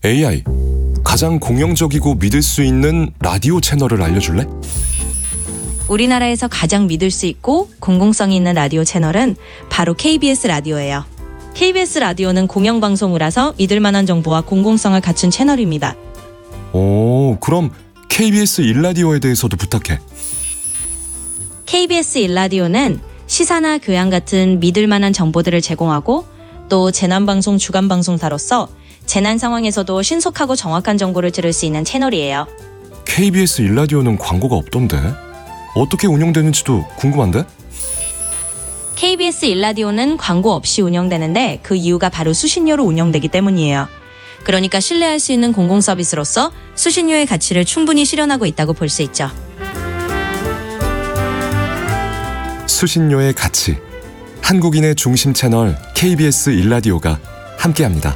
AI, 가장 공영적이고 믿을 수 있는 라디오 채널을 알려줄래? 우리나라에서 가장 믿을 수 있고 공공성이 있는 라디오 채널은 바로 KBS 라디오예요. KBS 라디오는 공영방송이라서 믿을 만한 정보와 공공성을 갖춘 채널입니다. 오, 그럼 KBS 1라디오에 대해서도 부탁해. KBS 1라디오는 시사나 교양 같은 믿을 만한 정보들을 제공하고 또 재난방송 주간방송사로서 재난 상황에서도 신속하고 정확한 정보를 들을 수 있는 채널이에요. KBS 1라디오는 광고가 없던데? 어떻게 운영되는지도 궁금한데? KBS 1라디오는 광고 없이 운영되는데 그 이유가 바로 수신료로 운영되기 때문이에요. 그러니까 신뢰할 수 있는 공공 서비스로서 수신료의 가치를 충분히 실현하고 있다고 볼 수 있죠. 수신료의 가치. 한국인의 중심 채널 KBS 1라디오가 함께합니다.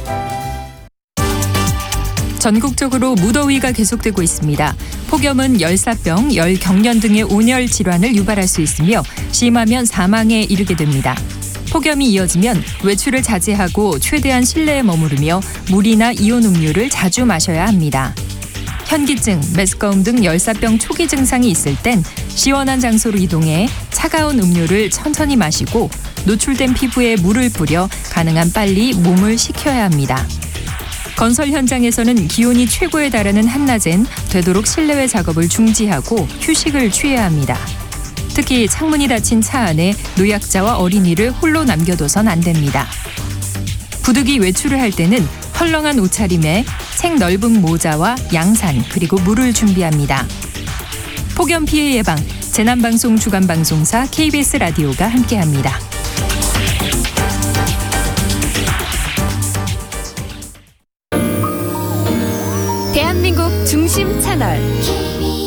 전국적으로 무더위가 계속되고 있습니다. 폭염은 열사병, 열경련 등의 온열 질환을 유발할 수 있으며 심하면 사망에 이르게 됩니다. 폭염이 이어지면 외출을 자제하고 최대한 실내에 머무르며 물이나 이온 음료를 자주 마셔야 합니다. 현기증, 메스꺼움 등 열사병 초기 증상이 있을 땐 시원한 장소로 이동해 차가운 음료를 천천히 마시고 노출된 피부에 물을 뿌려 가능한 빨리 몸을 식혀야 합니다. 건설 현장에서는 기온이 최고에 달하는 한낮엔 되도록 실내외 작업을 중지하고 휴식을 취해야 합니다. 특히 창문이 닫힌 차 안에 노약자와 어린이를 홀로 남겨둬선 안 됩니다. 부득이 외출을 할 때는 헐렁한 옷차림에 책 넓은 모자와 양산 그리고 물을 준비합니다. 폭염 피해 예방, 재난방송 주간방송사 KBS 라디오가 함께합니다. 대한민국 중심 채널